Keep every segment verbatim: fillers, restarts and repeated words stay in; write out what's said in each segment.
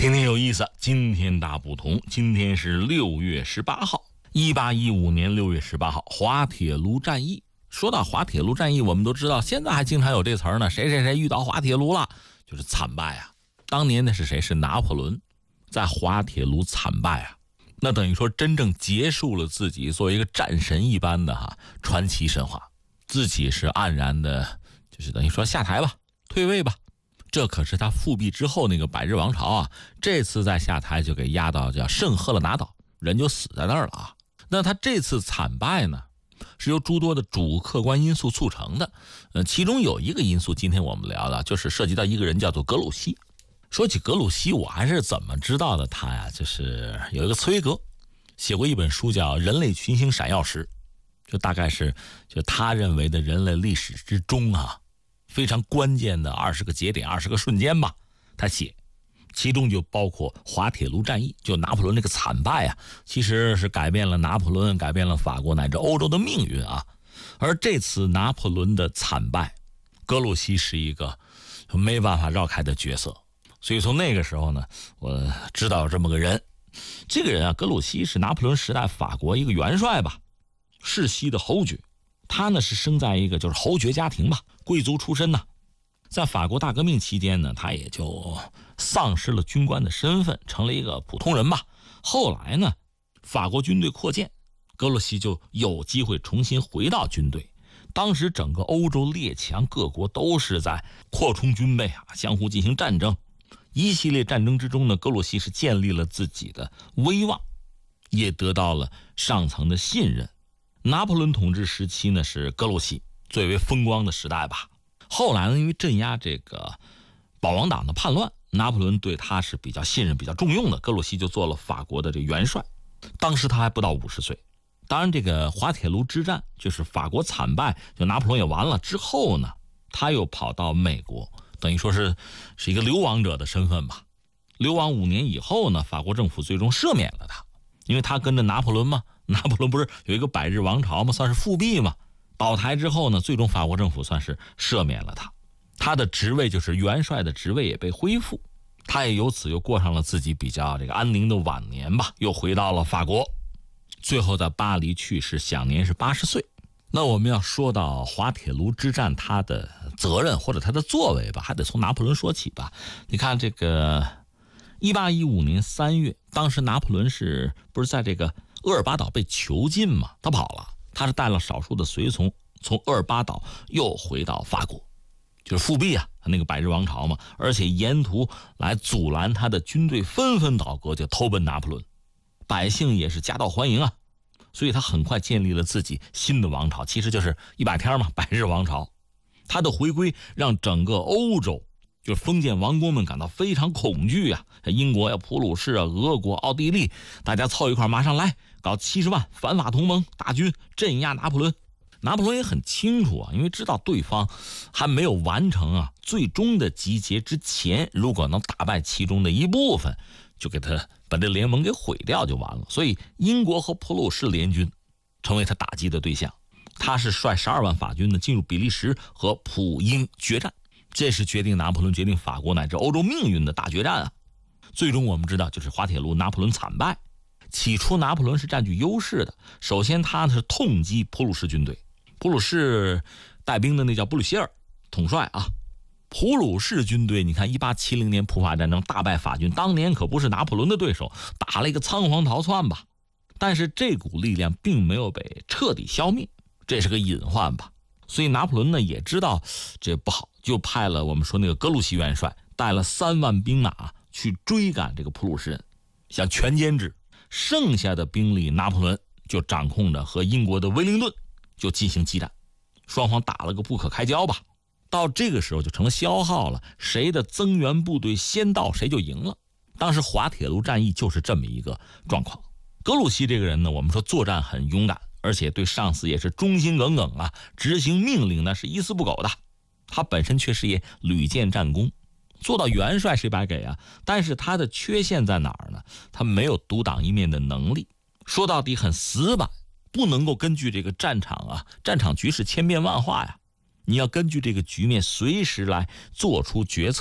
天天有意思，今天大不同。今天是六月十八号，一八一五年六月十八号，滑铁卢战役。说到滑铁卢战役，我们都知道，现在还经常有这词儿呢，谁谁谁遇到滑铁卢了，就是惨败啊。当年的是谁？是拿破仑，在滑铁卢惨败啊。那等于说真正结束了自己作为一个战神一般的哈传奇神话，自己是黯然的，就是等于说下台吧，退位吧。这可是他复辟之后那个百日王朝啊，这次再下台就给压到叫圣赫勒拿岛，人就死在那儿了啊。那他这次惨败呢，是由诸多的主客观因素促成的。呃，其中有一个因素，今天我们聊的就是涉及到一个人，叫做格鲁希。说起格鲁希，我还是怎么知道的他呀？就是有一个茨威格写过一本书叫《人类群星闪耀时》，就大概是就他认为的人类历史之中啊，非常关键的二十个节点、二十个瞬间吧，他写，其中就包括滑铁卢战役，就拿破仑这个惨败啊，其实是改变了拿破仑、改变了法国乃至欧洲的命运啊。而这次拿破仑的惨败，格鲁希是一个没办法绕开的角色。所以从那个时候呢，我知道有这么个人。这个人啊，格鲁希是拿破仑时代法国一个元帅吧，世袭的侯爵。他呢是生在一个就是侯爵家庭吧，贵族出身呢。在法国大革命期间呢，他也就丧失了军官的身份，成了一个普通人吧。后来呢，法国军队扩建，格鲁希就有机会重新回到军队。当时整个欧洲列强各国都是在扩充军备啊，相互进行战争。一系列战争之中呢，格鲁希是建立了自己的威望，也得到了上层的信任。拿破仑统治时期呢，是格鲁希最为风光的时代吧。后来呢，因为镇压这个保王党的叛乱，拿破仑对他是比较信任、比较重用的，格鲁希就做了法国的这个元帅。当时他还不到五十岁。当然，这个滑铁卢之战就是法国惨败，就拿破仑也完了之后呢，他又跑到美国，等于说是是一个流亡者的身份吧。流亡五年以后呢，法国政府最终赦免了他，因为他跟着拿破仑嘛，拿破仑不是有一个百日王朝嘛，算是复辟嘛。倒台之后呢，最终法国政府算是赦免了他，他的职位就是元帅的职位也被恢复，他也由此又过上了自己比较这个安宁的晚年吧，又回到了法国，最后在巴黎去世，享年是八十岁。那我们要说到滑铁卢之战，他的责任或者他的作为吧，还得从拿破仑说起吧。你看这个一八一五年三月，当时拿破仑是不是在这个厄尔巴岛被囚禁嘛？他跑了，他是带了少数的随从，从厄尔巴岛又回到法国，就是复辟啊，他那个百日王朝嘛。而且沿途来阻拦他的军队纷纷倒戈，就投奔拿破仑，百姓也是夹道欢迎啊。所以他很快建立了自己新的王朝，其实就是一百天嘛，百日王朝。他的回归让整个欧洲就是封建王公们感到非常恐惧啊！英国呀、普鲁士啊、俄国、奥地利，大家凑一块马上来搞七十万反法同盟大军镇压拿破仑。拿破仑也很清楚啊，因为知道对方还没有完成啊最终的集结之前，如果能打败其中的一部分，就给他把这联盟给毁掉就完了。所以英国和普鲁士联军成为他打击的对象。他是率十二万法军呢进入比利时和普英决战，这是决定拿破仑决定法国乃至欧洲命运的大决战啊。最终我们知道就是滑铁卢，拿破仑惨败。起初拿破仑是占据优势的，首先他是痛击普鲁士军队，普鲁士带兵的那叫布吕歇尔统帅啊。普鲁士军队你看一八七零年普法战争大败法军，当年可不是拿破仑的对手，打了一个仓皇逃窜吧。但是这股力量并没有被彻底消灭，这是个隐患吧。所以拿破仑呢也知道这不好，就派了我们说那个格鲁希元帅带了三万兵马去追赶这个普鲁士人，想全歼之。剩下的兵力拿破仑就掌控着和英国的威灵顿就进行激战，双方打了个不可开交吧。到这个时候就成了消耗了，谁的增援部队先到谁就赢了。当时滑铁卢战役就是这么一个状况。格鲁希这个人呢，我们说作战很勇敢，而且对上司也是忠心耿耿啊，执行命令呢是一丝不苟的。他本身确实也屡建战功，做到元帅谁白给啊？但是他的缺陷在哪儿呢？他没有独当一面的能力，说到底很死板，不能够根据这个战场啊，战场局势千变万化呀，你要根据这个局面随时来做出决策，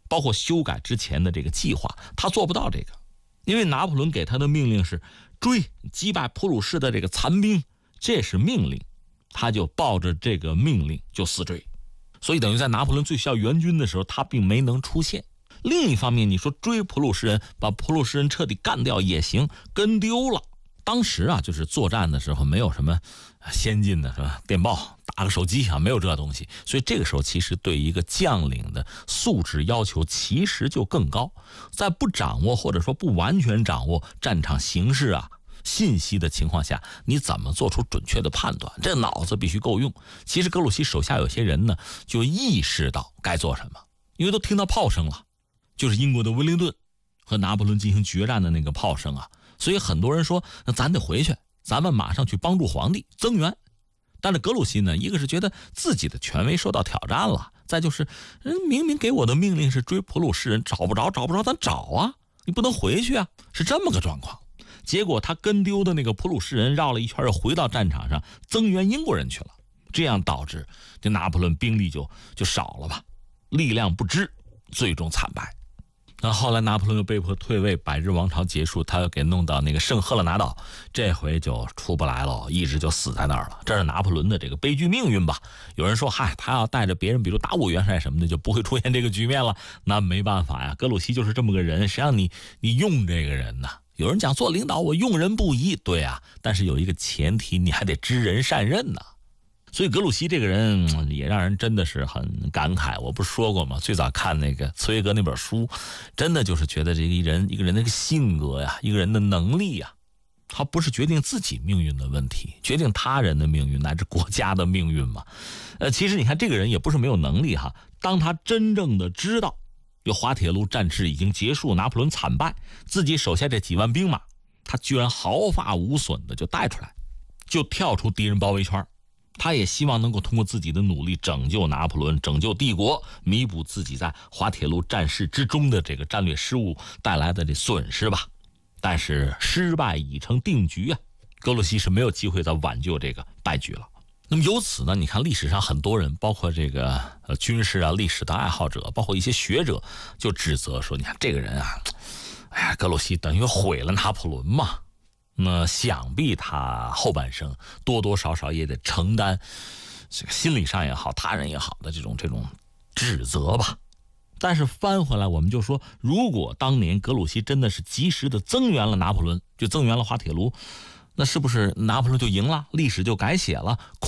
包括修改之前的这个计划，他做不到这个，因为拿破仑给他的命令是追击败普鲁士的这个残兵，这是命令，他就抱着这个命令就死追，所以等于在拿破仑最需要援军的时候，他并没能出现。另一方面，你说追普鲁士人，把普鲁士人彻底干掉也行，跟丢了。当时啊，就是作战的时候没有什么先进的是吧？电报打个手机啊，没有这东西，所以这个时候其实对一个将领的素质要求其实就更高。在不掌握或者说不完全掌握战场形势啊信息的情况下，你怎么做出准确的判断？这脑子必须够用。其实格鲁希手下有些人呢，就意识到该做什么，因为都听到炮声了，就是英国的威灵顿和拿破仑进行决战的那个炮声啊。所以很多人说，那咱得回去，咱们马上去帮助皇帝增援。但是格鲁希呢，一个是觉得自己的权威受到挑战了，再就是人明明给我的命令是追普鲁士人，找不着找不着咱找啊，你不能回去啊，是这么个状况。结果他跟丢的那个普鲁士人绕了一圈又回到战场上增援英国人去了，这样导致这拿破仑兵力就就少了吧，力量不支，最终惨败。那后来拿破仑又被迫退位，百日王朝结束，他又给弄到那个圣赫勒拿岛，这回就出不来了，一直就死在那儿了。这是拿破仑的这个悲剧命运吧。有人说，嗨，他要带着别人，比如达武元帅什么的，就不会出现这个局面了。那没办法呀，格鲁希就是这么个人，谁让你你用这个人呢？有人讲做领导我用人不疑，对啊，但是有一个前提，你还得知人善任呢。所以格鲁希这个人也让人真的是很感慨。我不是说过吗？最早看那个茨威格那本书，真的就是觉得这个人一个人的性格呀，一个人的能力呀，他不是决定自己命运的问题，决定他人的命运乃至国家的命运嘛。呃，其实你看这个人也不是没有能力哈，当他真正的知道有滑铁卢战事已经结束，拿破仑惨败，自己手下这几万兵马，他居然毫发无损的就带出来，就跳出敌人包围圈。他也希望能够通过自己的努力拯救拿破仑，拯救帝国，弥补自己在滑铁卢战事之中的这个战略失误带来的这损失吧。但是失败已成定局啊，格鲁希是没有机会再挽救这个败局了。那么由此呢，你看历史上很多人，包括这个呃军事啊、历史的爱好者，包括一些学者，就指责说，你看这个人啊，哎呀，格鲁希等于毁了拿破仑嘛。那想必他后半生多多少少也得承担这个心理上也好，他人也好的这种这种指责吧。但是翻回来，我们就说，如果当年格鲁希真的是及时的增援了拿破仑，就增援了滑铁卢，那是不是拿破仑就赢了，历史就改写了？